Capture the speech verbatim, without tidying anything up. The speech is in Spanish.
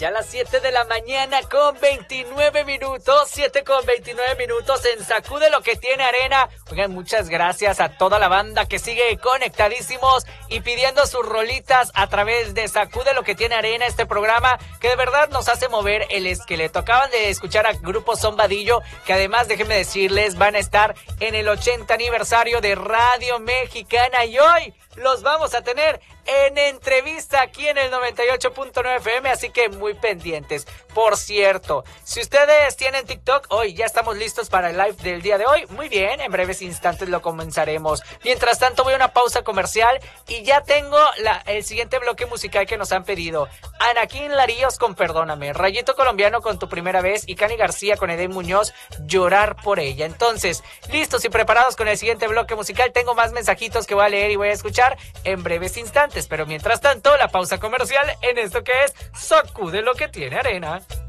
Ya a las siete de la mañana con veintinueve minutos, siete con veintinueve minutos en Sacude lo que tiene arena. Oigan, muchas gracias a toda la banda que sigue conectadísimos y pidiendo sus rolitas a través de Sacude lo que tiene arena, este programa que de verdad nos hace mover el esqueleto. Acaban de escuchar a Grupo Zombadillo, que además, déjenme decirles, van a estar en el ochenta aniversario de Radio Mexicana y hoy los vamos a tener en entrevista aquí en el noventa y ocho punto nueve F M, así que muy pendientes. Por cierto, si ustedes tienen TikTok, hoy ya estamos listos para el live del día de hoy. Muy bien, en breves instantes lo comenzaremos. Mientras tanto, voy a una pausa comercial y ya tengo la, el siguiente bloque musical que nos han pedido. Anaquín Laríos con Perdóname, Rayito Colombiano con Tu Primera Vez y Cani García con Edén Muñoz, Llorar por Ella. Entonces, listos y preparados con el siguiente bloque musical. Tengo más mensajitos que voy a leer y voy a escuchar en breves instantes, pero mientras tanto, la pausa comercial en esto que es Sacude lo que tiene arena.